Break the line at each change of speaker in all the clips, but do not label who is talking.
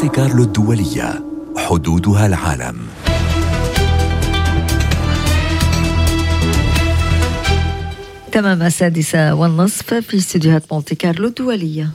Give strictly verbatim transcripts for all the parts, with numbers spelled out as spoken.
مونتي كارلو الدولية، حدودها العالم.
تمام السادسة والنصف في استديوهات مونتي كارلو الدولية.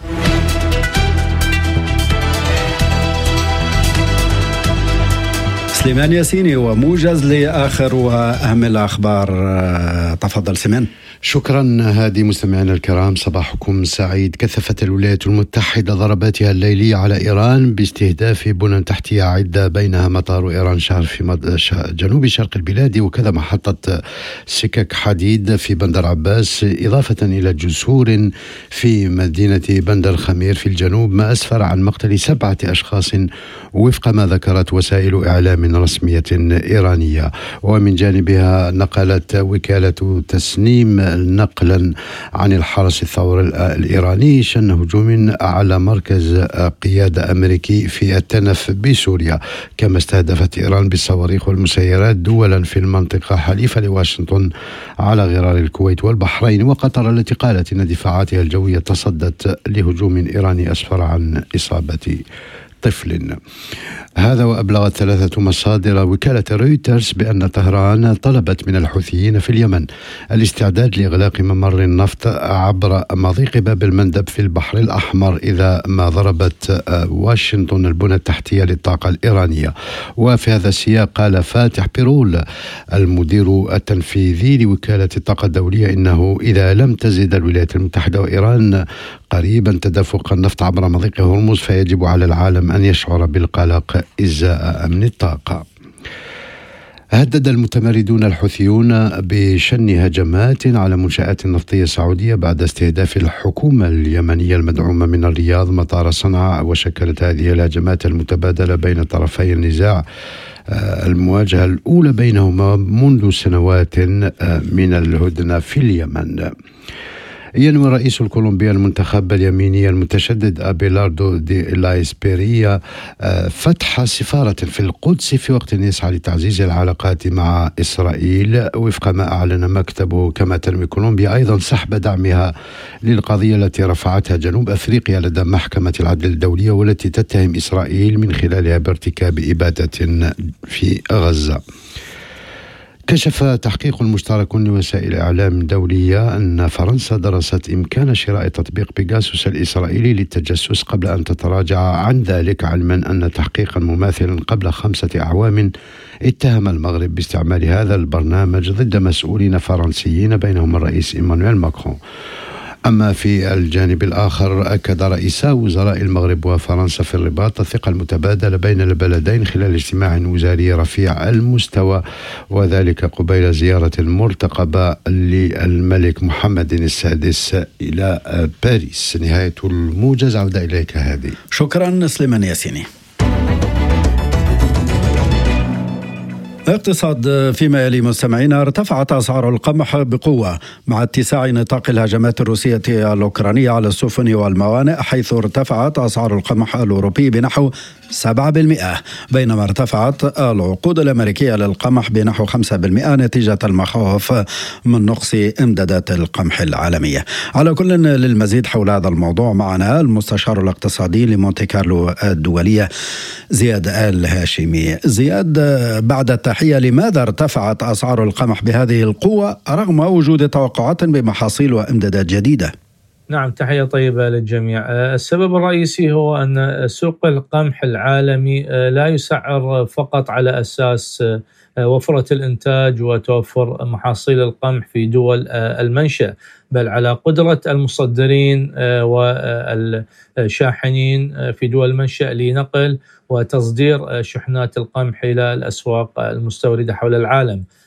سليمان ياسيني وموجز لآخر وأهم الأخبار. تفضل سليمان.
شكرا هادي. مستمعينا الكرام، صباحكم سعيد. كثفت الولايات المتحدة ضرباتها الليلية على إيران باستهداف بنى تحتية عدة، بينها مطار إيران شهر في جنوب شرق البلاد، وكذا محطة سكك حديد في بندر عباس، إضافة إلى جسور في مدينة بندر خمير في الجنوب، ما أسفر عن مقتل سبعة أشخاص وفق ما ذكرت وسائل إعلام رسمية إيرانية. ومن جانبها نقلت وكالة تسنيم نقلا عن الحرس الثوري الإيراني شن هجوم على مركز قيادة أمريكي في التنف بسوريا، كما استهدفت إيران بالصواريخ والمسيرات دولا في المنطقة حليفة لواشنطن على غرار الكويت والبحرين وقطر، التي قالت إن دفاعاتها الجوية تصدت لهجوم إيراني أسفر عن إصابة طفل. هذا وأبلغت ثلاثة مصادر وكالة رويترز بأن طهران طلبت من الحوثيين في اليمن الاستعداد لإغلاق ممر النفط عبر مضيق باب المندب في البحر الأحمر إذا ما ضربت واشنطن البنى التحتية للطاقة الإيرانية. وفي هذا السياق قال فاتح بيرول المدير التنفيذي لوكالة الطاقة الدولية إنه إذا لم تزد الولايات المتحدة وإيران قريبا تدفق النفط عبر مضيق هرمز فيجب على العالم أن يشعر بالقلق إزاء أمن الطاقة. هدد المتمردون الحوثيون بشن هجمات على منشآت نفطية سعودية بعد استهداف الحكومة اليمنية المدعومة من الرياض مطار صنعاء. وشكلت هذه الهجمات المتبادلة بين طرفي النزاع المواجهة الأولى بينهما منذ سنوات من الهدنة في اليمن. ينوي الرئيس الكولومبي المنتخب اليميني المتشدد أبيلاردو دي لايسبيريا فتح سفارة في القدس في وقت يسعى لتعزيز العلاقات مع إسرائيل وفق ما أعلن مكتبه. كما تنوي كولومبيا أيضا سحب دعمها للقضية التي رفعتها جنوب أفريقيا لدى محكمة العدل الدولية، والتي تتهم إسرائيل من خلالها بارتكاب إبادة في غزة. كشف تحقيق مشترك لوسائل إعلام دولية أن فرنسا درست إمكان شراء تطبيق بيغاسوس الإسرائيلي للتجسس قبل أن تتراجع عن ذلك، علما أن تحقيقا مماثلا قبل خمسة أعوام اتهم المغرب باستعمال هذا البرنامج ضد مسؤولين فرنسيين بينهم الرئيس إيمانويل ماكرون. أما في الجانب الآخر، أكد رئيسا وزراء المغرب وفرنسا في الرباط الثقة المتبادلة بين البلدين خلال اجتماع وزاري رفيع المستوى، وذلك قبيل زيارة المرتقبة للملك محمد السادس إلى باريس. نهاية الموجز، عودة إليك هذه.
شكرا سليمان ياسيني. اقتصاد. فيما يلي مستمعينا، ارتفعت أسعار القمح بقوة مع اتساع نطاق الهجمات الروسية الأوكرانية على السفن والموانئ، حيث ارتفعت أسعار القمح الأوروبي بنحو سبعة بالمئة، بينما ارتفعت العقود الأمريكية للقمح بنحو خمسة بالمئة نتيجة المخاوف من نقص إمدادات القمح العالمية. على كل، للمزيد حول هذا الموضوع معنا المستشار الاقتصادي لمونتي كارلو الدولية زياد الهاشمي. زياد، بعد التحية، لماذا ارتفعت أسعار القمح بهذه القوة رغم وجود توقعات بمحاصيل وإمدادات جديدة؟
نعم، تحية طيبة للجميع. السبب الرئيسي هو أن سوق القمح العالمي لا يسعر فقط على أساس وفرة الإنتاج وتوفر محاصيل القمح في دول المنشأ، بل على قدرة المصدرين والشاحنين في دول المنشأ لنقل وتصدير شحنات القمح إلى الأسواق المستوردة حول العالم.